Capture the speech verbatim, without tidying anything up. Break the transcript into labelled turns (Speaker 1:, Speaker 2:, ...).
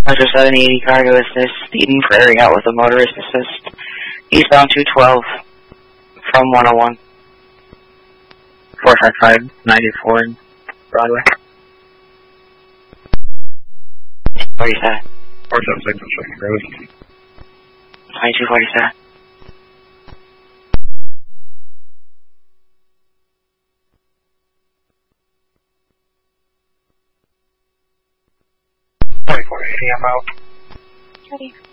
Speaker 1: Metro seven eighty cargo assist, Eden Prairie out with a motorist assist. Eastbound two twelve from one oh one. four five five ninety-four Broadway. What do you say?
Speaker 2: four seven six on Second Road.
Speaker 1: twenty-two forty-seven.
Speaker 2: twenty-four eighty, I'm out.
Speaker 3: Ready.